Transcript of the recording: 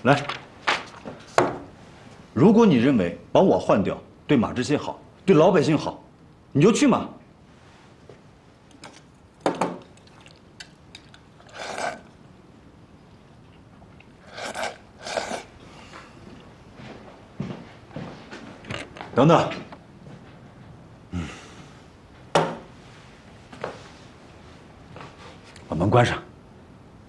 来，如果你认为把我换掉对马志新好，对老百姓好，你就去嘛。等等，把门关上。